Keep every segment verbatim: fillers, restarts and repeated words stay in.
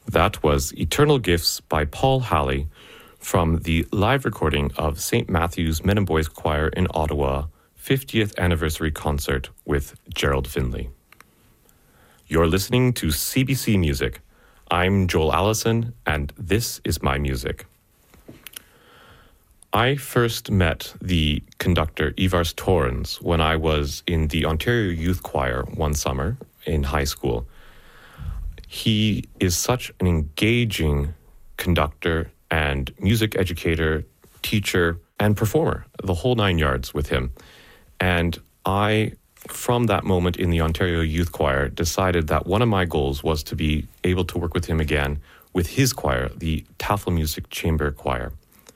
That was Eternal Gifts by Paul Halley from the live recording of Saint Matthew's Men and Boys Choir in Ottawa fiftieth anniversary concert with Gerald Finley. You're listening to C B C Music. I'm Joel Allison, and this is my music. I first met the conductor Ivars Torrens when I was in the Ontario Youth Choir one summer in high school. He is such an engaging conductor and music educator, teacher, and performer, the whole nine yards with him. And I, from that moment in the Ontario Youth Choir, decided that one of my goals was to be able to work with him again with his choir, the Tafelmusik Chamber Choir.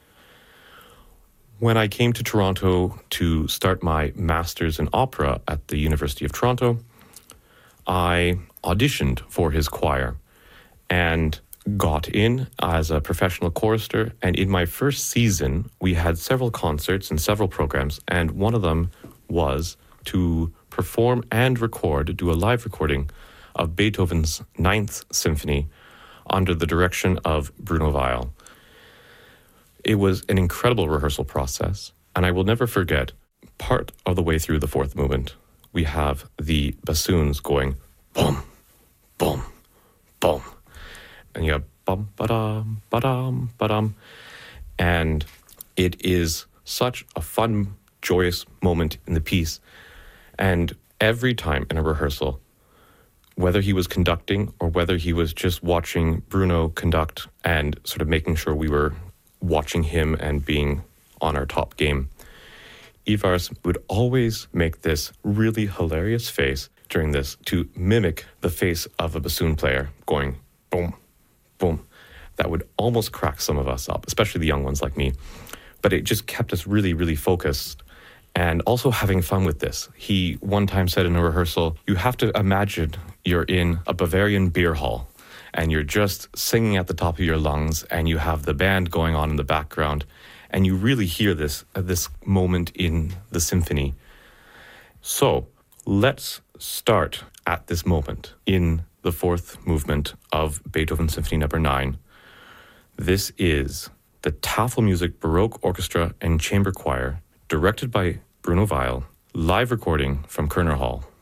When I came to Toronto to start my master's in opera at the University of Toronto, I auditioned for his choir and got in as a professional chorister. And in my first season, we had several concerts and several programs. And one of them was to perform and record, do a live recording of Beethoven's Ninth Symphony under the direction of Bruno Weil. It was an incredible rehearsal process. And I will never forget, part of the way through the fourth movement, we have the bassoons going boom, boom, boom. And you have bum, ba-dum, ba-dum, ba-dum. And it is such a fun, joyous moment in the piece. And every time in a rehearsal, whether he was conducting or whether he was just watching Bruno conduct and sort of making sure we were watching him and being on our top game, Ivars would always make this really hilarious face during this to mimic the face of a bassoon player going boom, boom. That would almost crack some of us up, especially the young ones like me. But it just kept us really, really focused and also having fun with this. He one time said in a rehearsal, you have to imagine you're in a Bavarian beer hall and you're just singing at the top of your lungs and you have the band going on in the background. And you really hear this at this moment in the symphony. So let's start at this moment in the fourth movement of Beethoven Symphony Number nine. This is the Tafelmusik Baroque Orchestra and Chamber Choir, directed by Bruno Weil, live recording from Kerner Hall.